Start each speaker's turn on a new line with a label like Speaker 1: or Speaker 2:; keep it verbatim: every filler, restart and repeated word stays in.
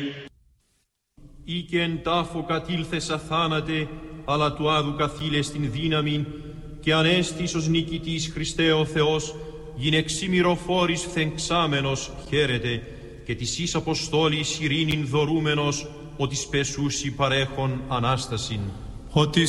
Speaker 1: Ή και εν τάφο κατήλθες αθάνατε, αλλά του άδου καθήλες την δύναμη, και ανέστης ως νικητής Χριστέ ο Θεός, γυνεξίμηροφόρης φθεγξάμενος χαίρεται, και της εις αποστόλης ειρήνην δωρούμενος, ο της πεσούσι παρέχων Ανάστασιν.
Speaker 2: Ότι